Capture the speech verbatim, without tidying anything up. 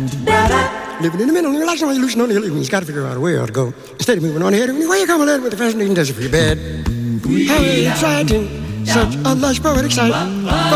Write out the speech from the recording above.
Living in the middle, relaxing while you're losing on the illusion. You've got to figure out where to go. Instead of moving on ahead, where you come a little with the fascinating desert for your bed. How exciting, such a lush poetic sight.